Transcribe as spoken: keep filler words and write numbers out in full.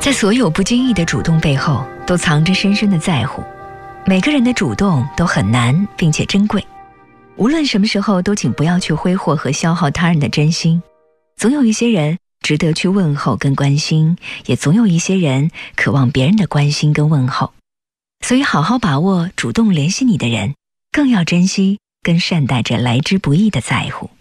在所有不经意的主动背后，都藏着深深的在乎。每个人的主动都很难并且珍贵，无论什么时候都请不要去挥霍和消耗他人的真心。总有一些人值得去问候跟关心，也总有一些人渴望别人的关心跟问候。所以好好把握主动联系你的人，更要珍惜跟善待着来之不易的在乎。